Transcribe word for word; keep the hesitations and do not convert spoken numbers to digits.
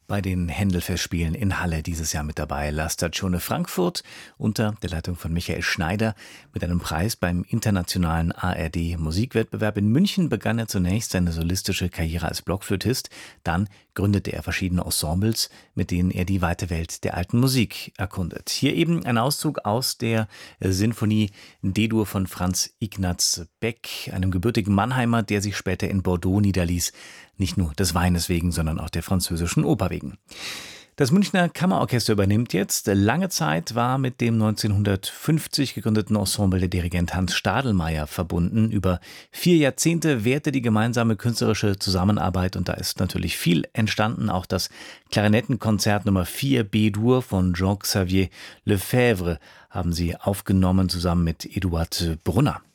Bei den Händel-Festspielen in Halle dieses Jahr mit dabei La Stagione Frankfurt unter der Leitung von Michael Schneider mit einem Preis beim internationalen A R D-Musikwettbewerb. In München begann er zunächst seine solistische Karriere als Blockflötist. Dann gründete er verschiedene Ensembles, mit denen er die weite Welt der alten Musik erkundet. Hier eben ein Auszug aus der Sinfonie D-Dur von Franz Ignaz Beck, einem gebürtigen Mannheimer, der sich später in Bordeaux niederließ. Nicht nur des Weines wegen, sondern auch der französischen Oper wegen. Das Münchner Kammerorchester übernimmt jetzt. Lange Zeit war mit dem neunzehnhundertfünfzig gegründeten Ensemble der Dirigent Hans Stadelmeier verbunden. Über vier Jahrzehnte währte die gemeinsame künstlerische Zusammenarbeit und da ist natürlich viel entstanden. Auch das Klarinettenkonzert Nummer vier B-Dur von Jean-Xavier Lefebvre haben sie aufgenommen zusammen mit Eduard Brunner.